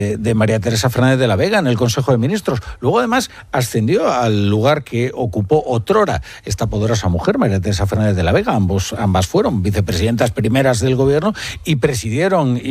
de María Teresa Fernández de la Vega en el Consejo de Ministros. Luego, además, ascendió al lugar que ocupó otrora esta poderosa mujer, María Teresa Fernández de la Vega. Ambas fueron vicepresidentas primeras del gobierno y presidieron